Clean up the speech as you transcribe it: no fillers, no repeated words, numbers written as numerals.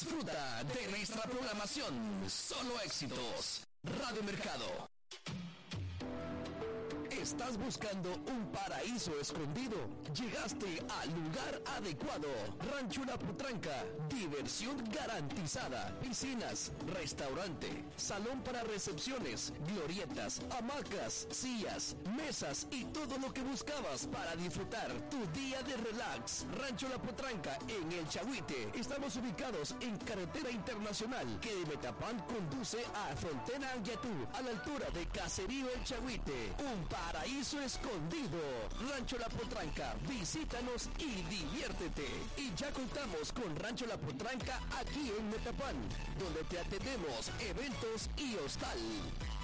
Disfruta de nuestra programación. Solo éxitos. Radio Mercado. ¿Estás buscando un paraíso escondido? Llegaste al lugar adecuado. Rancho La Potranca. Diversión garantizada. Piscinas, restaurante, salón para recepciones, glorietas, hamacas, sillas, mesas y todo lo que buscabas para disfrutar tu día de relax. Rancho La Potranca en El Chahuite. Estamos ubicados en Carretera Internacional que de Metapán conduce a Frontera Anguiatú, a la altura de Caserío El Chahuite. Un paraíso escondido. Rancho La Potranca. Visítanos y diviértete. Y ya contamos con Rancho La Potranca aquí en Metapán, donde te atendemos eventos y hostal.